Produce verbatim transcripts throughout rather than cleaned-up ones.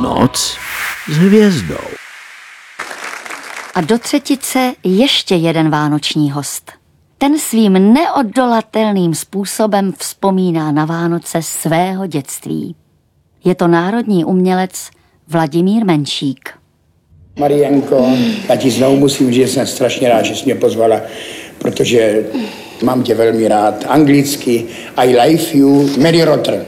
Noc s hvězdou. A do třetice ještě jeden vánoční host. Ten svým neoddolatelným způsobem vzpomíná na Vánoce svého dětství. Je to národní umělec Vladimír Menšík. Marianko, já ti znovu musím říct, že jsem strašně rád, že jsi mě pozvala, protože mám tě velmi rád. Anglicky I love you, Mary Rotter.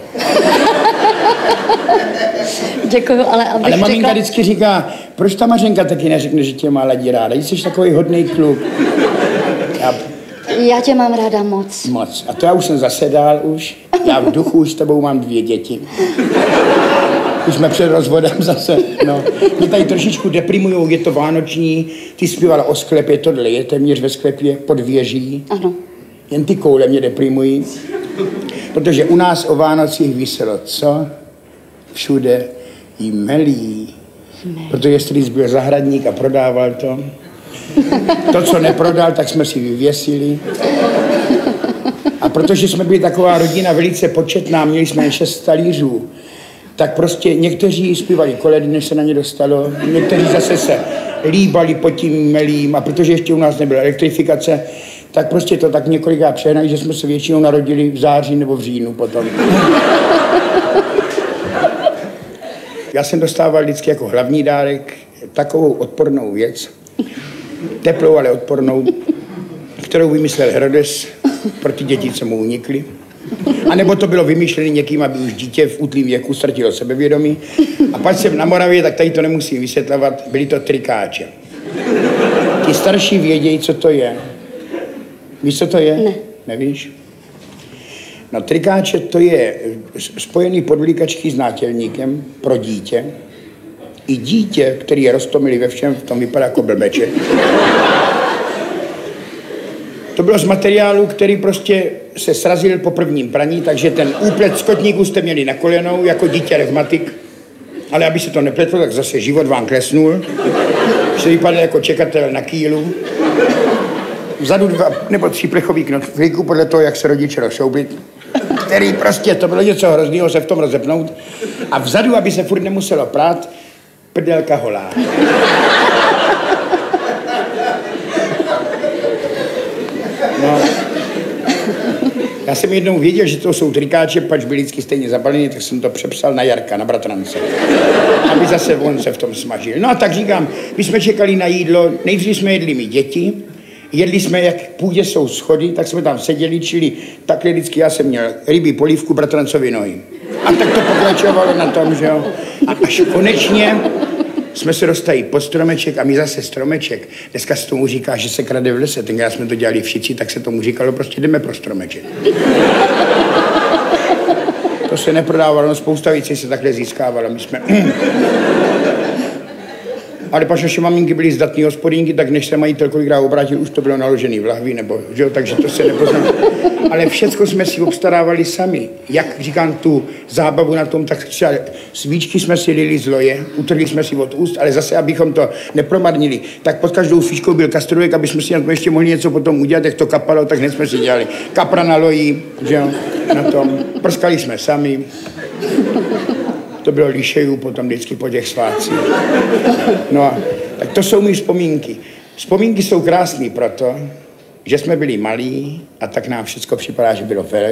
Děkuju, ale abych Ale maminka řekla... vždycky říká, proč ta Mařenka taky neřekne, že tě má ladí ráda? Jsi takový hodný kluk. Já... já tě mám ráda moc. Moc. A to já už jsem zase dál už. Já v duchu už s tebou mám dvě děti. Už jsme před rozvodem zase, no. Mě tady trošičku deprimujou, je to vánoční, ty zpívala o sklepě, tohle je téměř ve sklepě pod věží. Ano. Jen ty koule mě deprimují, protože u nás o Vánocích viselo, co? Všude jí melí, protože strýc byl zahradník a prodával to. To, co neprodal, tak jsme si vyvěsili. A protože jsme byli taková rodina velice početná, měli jsme jen šest talířů, tak prostě někteří zpívali koledy, než se na ně dostalo, někteří zase se líbali pod tím melím a protože ještě u nás nebyla elektrifikace, tak prostě to tak několikrát přehnají, že jsme se většinou narodili v září nebo v říjnu potom. Já jsem dostával vždycky jako hlavní dárek takovou odpornou věc, teplou, ale odpornou, kterou vymyslel Herodes pro ty děti, co mu unikly. A nebo to bylo vymýšlené někým, aby už dítě v útlým věku ztratilo sebevědomí. A pak jsem na Moravě, tak tady to nemusím vysvětlovat, byly to trikáče. Ti starší vědějí, co to je. Víš, co to je? Ne. Nevíš? No, trikáče to je spojený podvlíkačky s nátělníkem pro dítě. I dítě, který je roztomilý ve všem, v tom vypadá jako blbeček. To bylo z materiálu, který prostě se srazil po prvním praní, takže ten úplet skotníků jste měli na kolenou jako dítě revmatik. Ale aby se to nepletlo, tak zase život vám klesnul. Že vypadal jako čekatel na kýlu. Vzadu dva nebo tři plechový knoflíků podle toho, jak se rodiče rozšoubit. Který prostě, to bylo něco hroznýho se v tom rozepnout. A vzadu, aby se furt nemuselo prát, prdelka holá. No. Já jsem jednou věděl, že to jsou trikáče, pač byli vždycky stejně zabalený, tak jsem to přepsal na Jarka, na bratrance. Aby zase on se v tom smažil. No a tak říkám, my jsme čekali na jídlo, nejdřív jsme jedli my děti, jedli jsme, jak v půdě jsou schody, tak jsme tam seděli, čili takhle vždycky já jsem měl rybí polívku, bratrancovi nohy. A tak to pokračovalo na tom, že jo. A až konečně jsme se dostali pod stromeček a my zase stromeček. Dneska se tomu říká, že se krade v lese. Tenkrát jsme to dělali všichni, tak se tomu říkalo, prostě jdeme pro stromeček. To se neprodávalo, no spousta věcí se takhle získávalo. My jsme... Ale pač naše maminky byly zdatný hospodínky, tak než se majitel kolikrát obrátil, už to bylo naložený v lahvi, nebo, že jo, takže to se nepoznalo. Ale všecko jsme si obstarávali sami. Jak říkám, tu zábavu na tom, tak třeba svíčky jsme si lili z loje, utrhli jsme si od úst, ale zase, abychom to nepromarnili, tak pod každou svíčkou byl kastrovek, aby jsme si na tom ještě mohli něco potom udělat, jak to kapalo, tak hned jsme si dělali kapra na loji, že jo, na tom. Prskali jsme sami. To bylo lišejů potom vždycky po těch svátcích. No a tak to jsou mý vzpomínky. Vzpomínky jsou krásné proto, že jsme byli malí a tak nám všechno připadá, že bylo fér.